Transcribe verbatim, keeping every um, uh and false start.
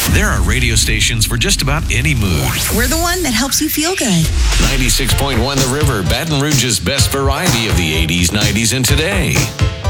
There are radio stations for just about any mood. We're the one that helps you feel good. ninety-six point one The River, Baton Rouge's best variety of the eighties, nineties, and today.